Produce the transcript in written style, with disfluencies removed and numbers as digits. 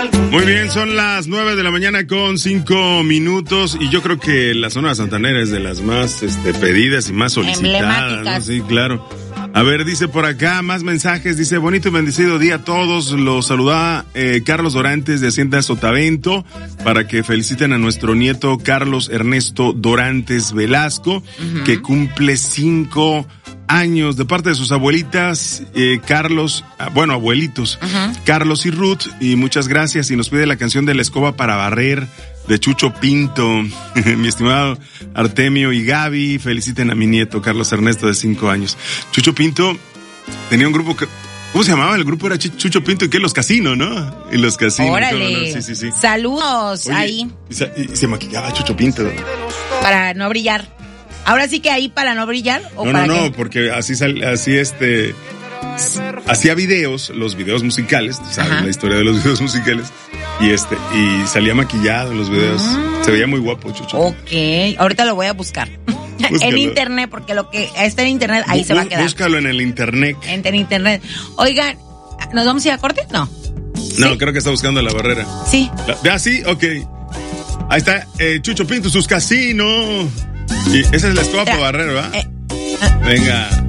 Muy bien, son las 9:05 a.m. y yo creo que la Sonora Santanera es de las más pedidas y más solicitadas, ¿no? Sí, claro. A ver, dice por acá, más mensajes, dice, bonito y bendecido día a todos, los saluda Carlos Dorantes de Hacienda Sotavento, para que feliciten a nuestro nieto Carlos Ernesto Dorantes Velasco, que cumple 5 años, de parte de sus abuelitas, Carlos, abuelitos, Carlos y Ruth, y muchas gracias, y nos pide la canción de La Escoba para Barrer, de Chucho Pinto. Mi estimado Artemio y Gaby, feliciten a mi nieto Carlos Ernesto de 5 años. Chucho Pinto tenía un grupo que, ¿cómo se llamaba? El grupo era Chucho Pinto y que los Casinos, ¿no? Y los Casinos. Órale. No? Sí. Saludos. Oye, ahí. Y se maquillaba Chucho Pinto. Para no brillar. Ahora sí que ahí para no brillar. ¿O no, para no, porque hacía videos, los videos musicales, ¿sabes? La historia de los videos musicales, y salía maquillado en los videos, se veía muy guapo, Chucho. Ok, ahorita lo voy a buscar. En internet, porque lo que está en internet, ahí se va a quedar. Búscalo en el internet. En internet. Oigan, ¿nos vamos a ir a corte? No. No, ¿sí? Creo que está buscando la barrera. Sí. Sí, ok. Ahí está, Chucho Pinto, sus Casinos. Y esa es la escoba para barrer, ¿verdad? Venga.